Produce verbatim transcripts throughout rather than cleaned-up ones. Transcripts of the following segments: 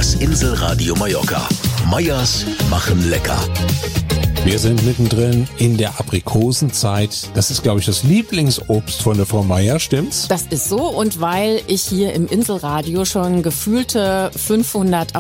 Das Inselradio Mallorca. Meyers machen lecker. Wir sind mittendrin in der Aprikosenzeit. Das ist, glaube ich, das Lieblingsobst von der Frau Meyer, stimmt's? Das ist so, und weil ich hier im Inselradio schon gefühlte fünfhundert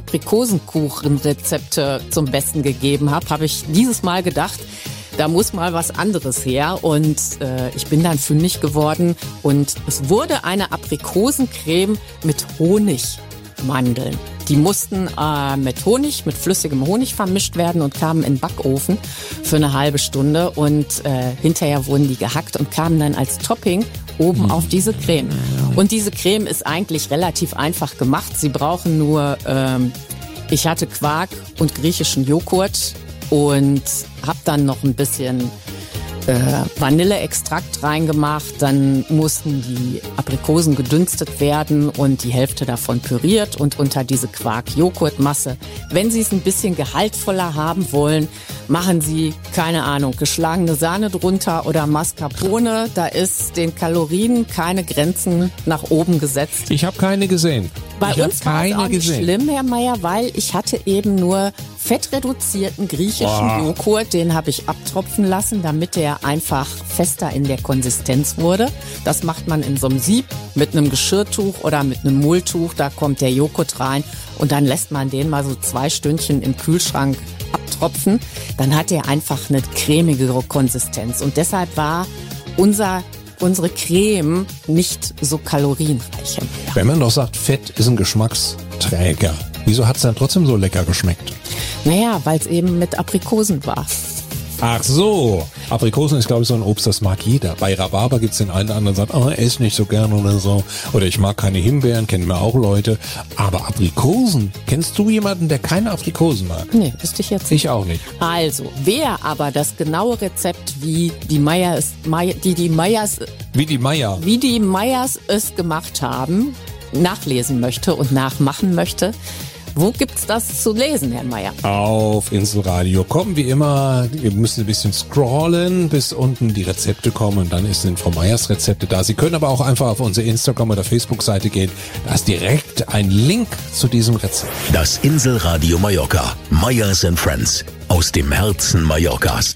Aprikosenkuchenrezepte zum Besten gegeben habe, habe ich dieses Mal gedacht, da muss mal was anderes her, und äh, ich bin dann fündig geworden und es wurde eine Aprikosencreme mit Honigmandeln. Die mussten äh, mit Honig, mit flüssigem Honig vermischt werden und kamen in den Backofen für eine halbe Stunde, und äh, hinterher wurden die gehackt und kamen dann als Topping oben mhm. auf diese Creme. Und diese Creme ist eigentlich relativ einfach gemacht. Sie brauchen nur, ähm, ich hatte Quark und griechischen Joghurt und habe dann noch ein bisschen äh, Vanilleextrakt reingemacht. Dann mussten die Aprikosen gedünstet werden und die Hälfte davon püriert und unter diese Quark-Joghurtmasse. Wenn Sie es ein bisschen gehaltvoller haben wollen, machen Sie, keine Ahnung, geschlagene Sahne drunter oder Mascarpone. Da ist den Kalorien keine Grenzen nach oben gesetzt. Ich habe keine gesehen. Bei ich uns war es auch nicht gesehen. schlimm, Herr Meyer, weil ich hatte eben nur fettreduzierten griechischen Oh. Joghurt. Den habe ich abtropfen lassen, damit der einfach fester in der Konsistenz wurde. Das macht man in so einem Sieb mit einem Geschirrtuch oder mit einem Mulltuch. Da kommt der Joghurt rein und dann lässt man den mal so zwei Stündchen im Kühlschrank abtropfen. Dann hat er einfach eine cremigere Konsistenz. Und deshalb war unser unsere Creme nicht so kalorienreich. Wenn man doch sagt, Fett ist ein Geschmacksträger, wieso hat es dann trotzdem so lecker geschmeckt? Naja, weil es eben mit Aprikosen war. Ach so, Aprikosen ist, glaube ich, so ein Obst, das mag jeder. Bei Rhabarber gibt's den einen oder anderen, der sagt, oh, ess nicht so gern oder so. Oder ich mag keine Himbeeren, kennen wir auch Leute. Aber Aprikosen, kennst du jemanden, der keine Aprikosen mag? Nee, wüsste ich jetzt nicht. Ich auch nicht. Also, wer aber das genaue Rezept, wie die Meyers, Mey, die die Meyers, Wie die Meyer. wie die Meyers es gemacht haben, nachlesen möchte und nachmachen möchte, wo gibt's das zu lesen, Herr Meyer? Auf Inselradio kommen wie immer, wir müssen ein bisschen scrollen, bis unten die Rezepte kommen, und dann sind Frau Meyers Rezepte da. Sie können aber auch einfach auf unsere Instagram- oder Facebook-Seite gehen. Da ist direkt ein Link zu diesem Rezept. Das Inselradio Mallorca. Meyers and Friends. Aus dem Herzen Mallorcas.